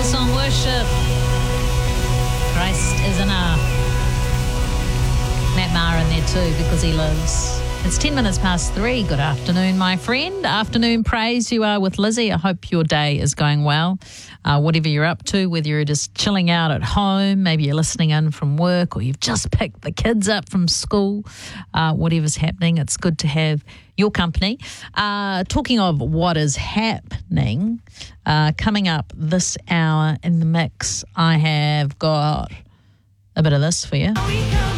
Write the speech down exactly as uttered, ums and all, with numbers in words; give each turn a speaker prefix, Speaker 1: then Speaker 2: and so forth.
Speaker 1: Hillsong Worship. Christ is enough. Matt Maher in there too, because he lives. It's ten minutes past three. Good afternoon, my friend. Afternoon praise. You are with Lizzie. I hope your day is going well. Uh, whatever you're up to, whether you're just chilling out at home, maybe you're listening in from work, or you've just picked the kids up from school, uh, whatever's happening, it's good to have your company. Uh, talking of what is happening, uh, coming up this hour in the mix, I have got a bit of this for you.